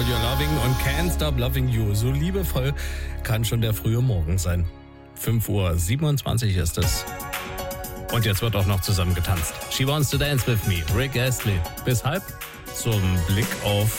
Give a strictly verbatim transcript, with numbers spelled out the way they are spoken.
You're Loving und Can't Stop Loving You. So liebevoll kann schon der frühe Morgen sein. fünf Uhr siebenundzwanzig ist es. Und jetzt wird auch noch zusammen getanzt. She Wants to Dance with Me, Rick Astley. Bis halb zum Blick auf